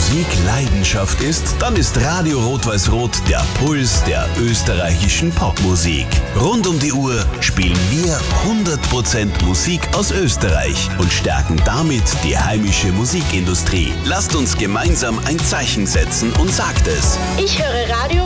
Musik Leidenschaft ist, dann ist Radio Rot-Weiß-Rot der Puls der österreichischen Popmusik. Rund um die Uhr spielen wir 100% Musik aus Österreich und stärken damit die heimische Musikindustrie. Lasst uns gemeinsam ein Zeichen setzen und sagt es. Ich höre Radio